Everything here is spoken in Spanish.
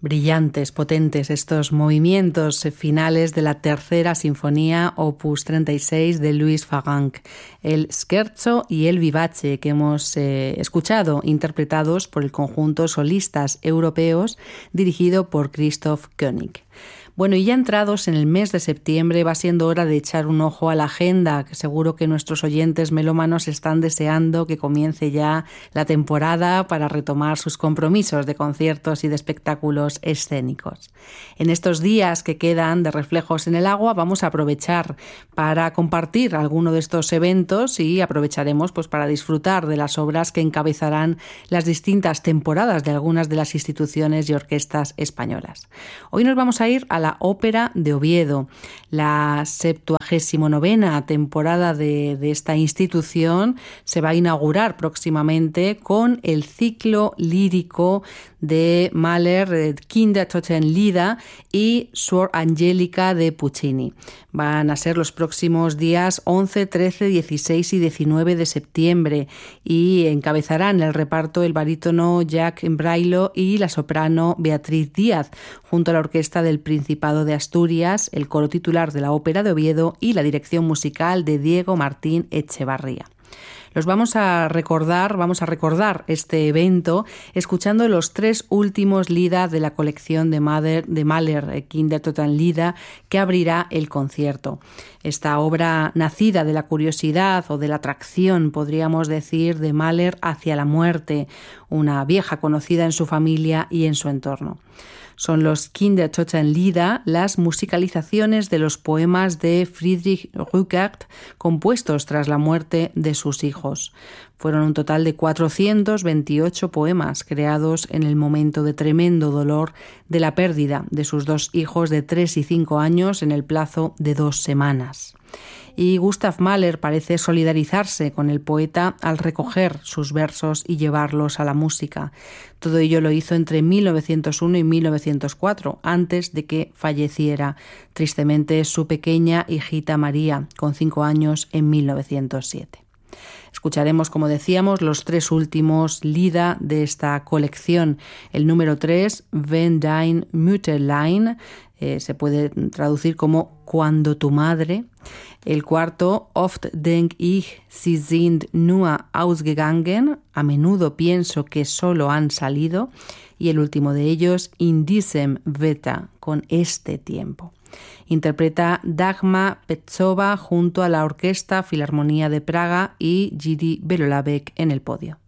Brillantes, potentes estos movimientos finales de la tercera sinfonía opus 36 de Louis Fagank, el Scherzo y el Vivace que hemos escuchado, interpretados por el conjunto Solistas Europeos dirigido por Christoph Koenig. Bueno, y ya entrados en el mes de septiembre va siendo hora de echar un ojo a la agenda, que seguro que nuestros oyentes melómanos están deseando que comience ya la temporada para retomar sus compromisos de conciertos y de espectáculos escénicos. En estos días que quedan de Reflejos en el Agua vamos a aprovechar para compartir alguno de estos eventos y aprovecharemos pues para disfrutar de las obras que encabezarán las distintas temporadas de algunas de las instituciones y orquestas españolas. Hoy nos vamos a ir a la Ópera de Oviedo. La 79ª temporada de esta institución se va a inaugurar próximamente con el ciclo lírico de Mahler, Kindertotenlieder y Suor Angelica de Puccini. Van a ser los próximos días 11, 13, 16 y 19 de septiembre y encabezarán el reparto el barítono Jack Embrailo y la soprano Beatriz Díaz, junto a la orquesta del Principado de Asturias, el coro titular de la Ópera de Oviedo y la dirección musical de Diego Martín Echevarría. Vamos a recordar este evento escuchando los 3 últimos Lieder de la colección de Mahler, Kindertotenlieder, que abrirá el concierto. Esta obra nacida de la curiosidad o de la atracción, podríamos decir, de Mahler hacia la muerte, una vieja conocida en su familia y en su entorno. Son los Kindertotenlieder, las musicalizaciones de los poemas de Friedrich Rückert compuestos tras la muerte de sus hijos. Fueron un total de 428 poemas creados en el momento de tremendo dolor de la pérdida de sus 2 hijos de 3 y 5 años en el plazo de 2 semanas. Y Gustav Mahler parece solidarizarse con el poeta al recoger sus versos y llevarlos a la música. Todo ello lo hizo entre 1901 y 1904, antes de que falleciera tristemente su pequeña hijita María, con 5 años, en 1907. Escucharemos, como decíamos, los 3 últimos Lieder de esta colección. El número 3, Wenn dein Mütterlein, se puede traducir como Cuando tu madre. El 4, Oft denk ich, sie sind nur ausgegangen, a menudo pienso que solo han salido. Y el último de ellos, In diesem Wetter, con este tiempo. Interpreta Dagmar Petzova junto a la Orquesta Filarmonía de Praga y Jiří Belohlávek en el podio.